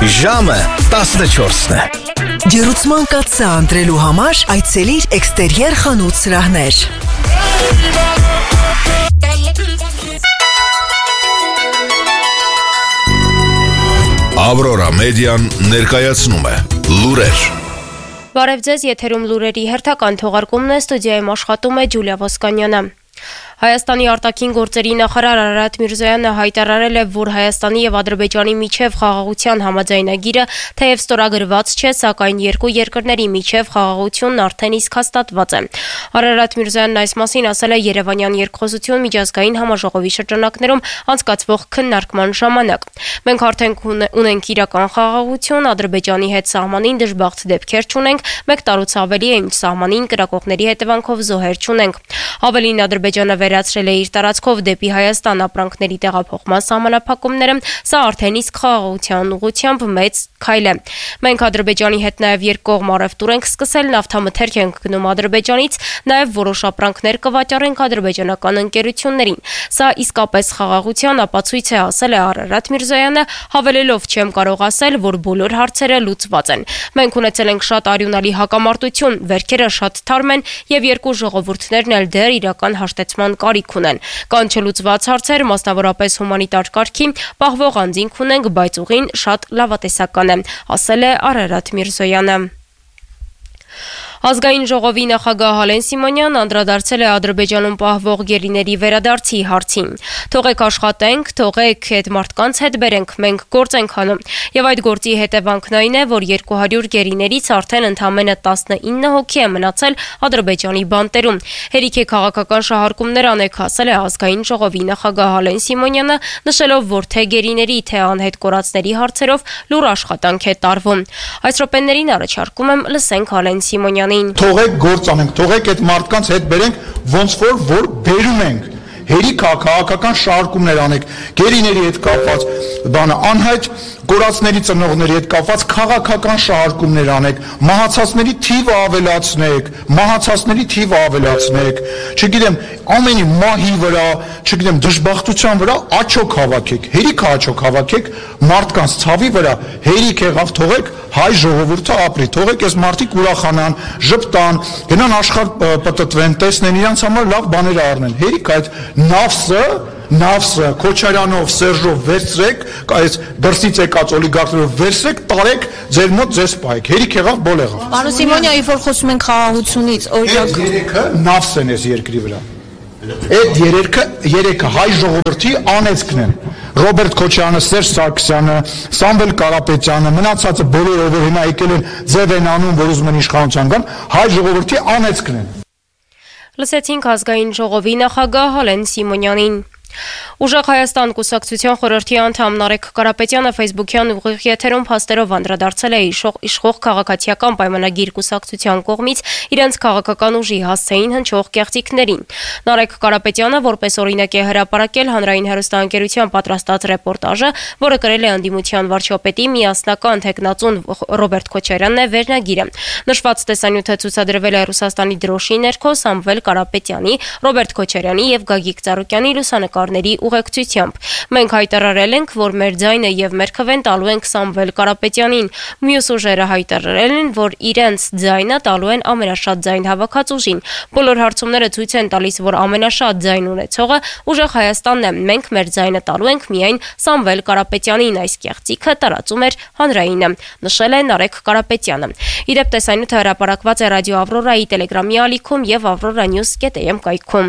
Ժամը 14-ն է։ Ջերուցման կաթսա ընտրելու համար այցելիր Էքստերիեր խանութ սրահներ։ Ավրորա մեդիան ներկայացնում է լուրեր։ Բարև ձեզ, եթերում լուրերի հերթական թողարկումն է, ստուդիայում աշխատում է Ջուլիա Ոսկանյանը։ Հայաստանի արտաքին գործերի նախարար Արարատ Միրզոյանը հայտարարել է, որ Հայաստանի եւ Ադրբեջանի միջև խաղաղության համաձայնագիրը թեև ստորագրված չէ, սակայն երկու երկրների միջև խաղաղությունն արդեն իսկ հաստատված է։ Արարատ Միրզոյանն այս մասին ասել է Երևանյան երկխոսություն միջազգային համաժողովի շրջանակներում անցկացվող քննարկման ժամանակ։ Մենք արդեն ունենք իրական խաղաղություն, Ադրբեջանի հետ սահմանին դժբախտ դեպքեր չունենք, 1 տարուց ավելի է, ինչ սահմանին կրակողների հետևանքով զոհեր չունենք։ Ավելին Ադրբեջանը վերացրել է իր տարածքով դեպի Հայաստան ապրանքների տեղափոխման սահմանափակումները, սա արդեն իսկ խաղաղության ուղղությամբ մեծ քայլ է։ Մենք Ադրբեջանի հետ նաև երկկողմ առևտուր ենք սկսել, նավթամթերք ենք գնում Ադրբեջանից, նաև որոշ ապրանքներ կվաճառենք ադրբեջանական ընկերություններին։ Սա իսկապես խաղաղության ապացույց է, ասել է Արարատ Միրզոյանը, հավելելով չեմ կարող ասել, որ բոլոր հարցերը լուծված են։ Մենք ունեցել ենք շատ արյունալի հակամարտություն, վերքերը շատ թարմ են եւ երկու ժողովուրդներն էլ դեռ իրական հաշտեցման կարիք ունեն։ Կան չլուծված հարցեր, մասնավորապես հումանիտար կարգի պահվող անձինք ունենք, բայց ուղին շատ լավատեսական է, ասել է Արարատ Միրզոյանը։ Ազգային ժողովի նախագահ Հալեն Սիմոնյանն անդրադարձել է Ադրբեջանում պահվող գերիների վերադարձի հարցին։ Թողեք աշխատենք, թողեք այդ մարդկանց հետ բերենք, մենք գործ ենք անում։ Եվ այդ գործի հետևանքն այն է, որ 200 գերիներից արդեն ընդամենը 19 հոգի է մնացել Ադրբեջանի բանտերում։ Հերիք է քաղաքական շահարկումներ անեք, ասել է ազգային ժողովի նախագահ Հալեն Սիմոնյանը, նշելով, որ թե գերիների, թե անհետ կորածների հարցերով լուր աշխատանք է տարվում։ Այս րոպեներին առաջարկում եմ լսենք Հալեն Սիմոնյանին։ Թողեք գործ անենք, թողեք այդ մարդկանց հետ բերենք, ոնց որ բերում ենք։ Հերիք քաղաքական շահարկումներ անեք, գերիների հետ կապված բանը անհայտ կորածների ծնողների հետ կապված քաղաքական շահարկումներ անեք, մահացածների թիվը ավելացնեք, չգիտեմ, ամենի մահի վրա, չգիտեմ, դժբախտության վրա աչոք հավաքեք, հերիք աչոք հավաքեք, մարդկանց ցավի վրա հերիք եղավ, թողեք հայ ժողովուրդը ապրի, թողեք այս մարդիկ ուրախանան, ժպտան, գնան աշխարհ պտտվեն, տեսնեն իրանց համար լավ բաներ առնեն, հերիք այդ Նավսը, Քոչարյանով, Սերժով վերցրեք, այս դրսից եկած օլիգարխներով վերցրեք, տարեք, ձեր մոտ ձեզ պահեք, հերիք եղավ, բոլ եղավ։ Պարոն Սիմոնյան, երբ որ խոսում ենք խաղաղությունից, այդ երեքը նավս են այս երկրի վրա։ Այդ երեքը հայ ժողովրդի անեծքն են։ Ռոբերտ Քոչարյանը, Սերժ Սարգսյանը, Սամվել Կարապետյանը, մնացածը բոլորը, որ հիմա եկել են ձև են անում, որ ուզում են իշխանության գան, հայ ժողովրդի անեծքն են։ Լսեցինք ազգային ժողովի նախագահ Հալեն Սիմոնյանին։ Ուժեղ Հայաստան կուսակցության խորհրդի անդամ Նարեկ Կարապետյանը Facebook-յան ուղիղ եթերում փաստերով անդրադարձել է իշխող քաղաքացիական պայմանագիր կուսակցության կողմից իրենց քաղաքական ուժի հասցեին հնչող կեղծիքներին։ Նարեկ Կարապետյանը որպես օրինակ է հրապարակել հանրային հեռուստաընկերության պատրաստած ռեպորտաժը, որը կրել է անդիմության վարչապետի միասնական թեկնածուն Ռոբերտ Քոչարյանն է վերնագիրը։ Նշված տեսանյութը ցուցադրվել է Ռուսաստանի դրոշի ներքո Սամվել Կարապետյանի, Ռոբերտ Քոչարյանի եւ Գագիկ Ծառուկյանի լուսանկարների ուղեկցությամբ։ Մենք հայտարարել ենք, որ մեր ձայնը եւ մեր քվեն տալու ենք Սամվել Կարապետյանին։ Մյուս ուժերը հայտարարել են, որ իրենց ձայնը տալու են ամենաշատ ձայն հավաքած ուժին։ Բոլոր հարցումները ցույց են տալիս, որ ամենաշատ ձայն ունեցողը ուժեղ Հայաստանն է։ Մենք մեր ձայնը տալու ենք միայն Սամվել Կարապետյանին, այս կեղծիքը տարածում էր հանրայինը, նշել է Նարեկ Կարապետյանը։ Իդեպ տեսանյութը հրապարակված է Ռադիո Ավրորայի Տելեգրամի ալիքում եւ avroranews.am կայքում։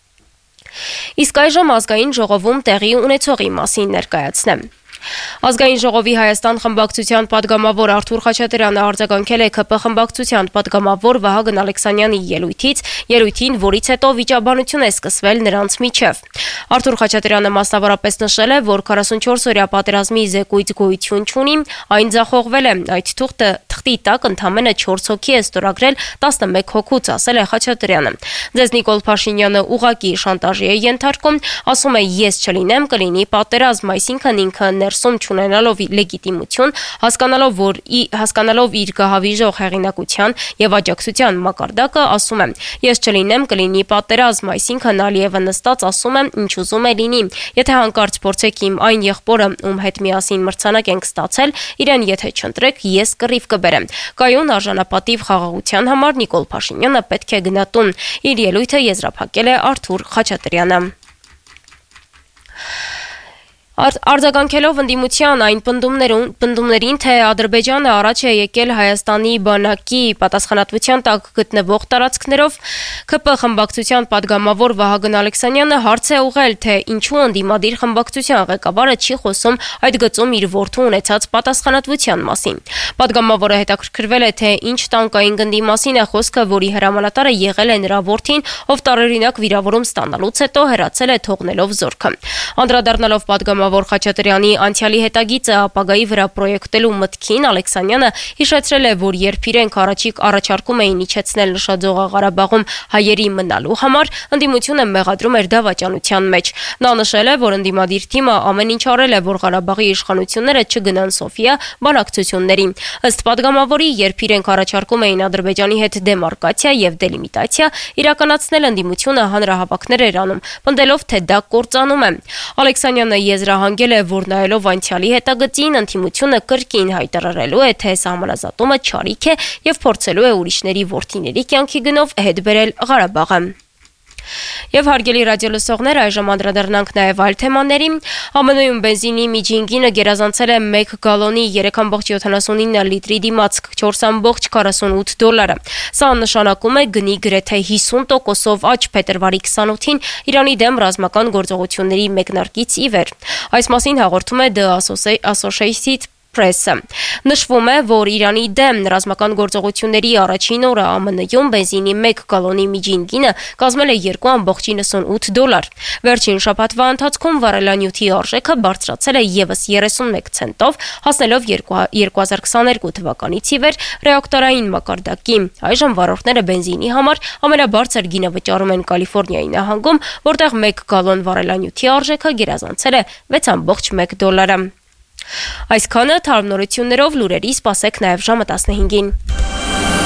Իսկ այժմ ազգային ժողովում տեղի ունեցողի մասին ներկայացնեմ։ Ազգային ժողովի Հայաստան խմբակցության падգամավոր Արթուր Խաչատրյանը արձագանքել է ԿՊ խմբակցության падգամավոր Վահագն Ալեքսանյանի ելույթին, որից հետո վիճաբանություն է սկսվել նրանց միջև։ Արթուր Խաչատրյանը մասնավորապես նշել է, որ 44-օրյա պատերազմի զեկույց գոյություն չունի, այն ձախողվել է, այդ թուղթը թղթի Մարտի տակ ընդամենը 4 հոգի է ստորագրել 11 հոգուց, ասել է Խաչատրյանը։ Ձեզ Նիկոլ Փաշինյանը ուղղակի շանտաժի է ենթարկում, ասում է ես չլինեմ, կլինի պատերազմ, այսինքն ինքը ներսում չունենալով լեգիտիմություն, հասկանալով իր գահավիժող հեղինակության եւ աջակցության մակարդակը, ասում է ես չլինեմ, կլինի պատերազմ, այսինքն Ալիևը նստած ասում է ինչ ուզում է լինի, եթե հանկարծ փորձեք իմ այն եղբորը, ում հետ միասին մրցանակ ենք ստացել, իրեն եթե չընտրեք, ես կռիվ կբերեմ։ Կայուն արժանապատիվ խաղաղության համար Նիկոլ Փաշինյանը պետք է գնա տուն։ Իր ելույթը եզրափակել է Արթուր Խաչատրյանը։ Արձագանքելով ընդդիմության այն պնդումներին, թե Ադրբեջանը առաջ է եկել Հայաստանի բանակի պատասխանատվության տակ գտնվող տարածքներով, ՔՊ խմբակցության падգամավոր Վահագն Ալեքսանյանը հարց է ուղղել, թե ինչու ընդդիմադիր խմբակցության ղեկավարը չի խոսում այդ գծում իր որդու ունեցած պատասխանատվության մասին։ Падգամավորը հետաքրքրվել է, թե ինչ տանկային գնդի մասին է խոսքը, որի հրամանատարը եղել է նրա որդին, ով տարօրինակ վիրավորում ստանալուց հետո հեռացել է թողնելով զորքը։ Անդրադառնալով падգամավոր Խաչատրյանի անցյալի հետագիծը ապագայի վրա պրոյեկտելու մտքին, Ալեքսանյանը հիշեցրել է, որ երբ իրենք առաջարկում էին իջեցնել նշաձողը Ղարաբաղում հայերի մնալու համար, ընդդիմությունը մեղադրում էր դավաճանության մեջ։ Նա նշել է, որ ընդդիմադիր թիմը ամեն ինչ արել է, որ Ղարաբաղի իշխանությունները չգնան Սոֆիա բանակցություններին։ Ըստ падգամավորի, երբ իրենք առաջարկում էին Ադրբեջանի հետ դեմարկացիա եւ դելիմիտացիա իրականացնել, ընդդիմությունը հանրահավաքներ էր անում, պնդելով, թե դա կործանում է։ Ալեքսանյանը եզրահանգել է, որ նայելով անցյալի հետագծին, ընդդիմությունը կրկին հայտարարելու է, թե սահմանազատումը չարիք է եւ փորձելու է ուրիշների որդիների կյանքի գնով հետ բերել Ղարաբաղը։ Եվ հարգելի ռադիոլսողներ, այժմ անդրադառնանք նաև այլ թեմաների։ ԱՄՆ-ում բենզինի միջին գինը գերազանցել է 1 գալոնի 3.79 լիտրի դիմաց $4.48։ Սա նշանակում է գնի գրեթե 50%-ով աճ փետրվարի 28-ին Իրանի դեմ ռազմական գործողությունների մեկնարկից ի վեր։ Այս մասին հաղորդում է The Associated Press-ը։ Նշվում է, որ Իրանի դեմ ռազմական գործողությունների առաջին օրը ԱՄՆ-ում բենզինի 1 գալոնի միջին գինը կազմել է $2.98։ Վերջին շաբաթվա ընթացքում վառելանյութի արժեքը բարձրացել է ևս 31 ցենտով, հասնելով 2022 թվականից ի վեր ռեակտորային մակարդակի։ Այժմ վարորդները բենզինի համար ամենաբարձր գինը վճարում են Կալիֆոռնիայի նահանգում, որտեղ 1 գալոն վառելանյութի արժեքը գերազանցել է $6.1։ Այսքանը թարմ նորություններով լուրերի սպասեք նաև ժամը 15-ին։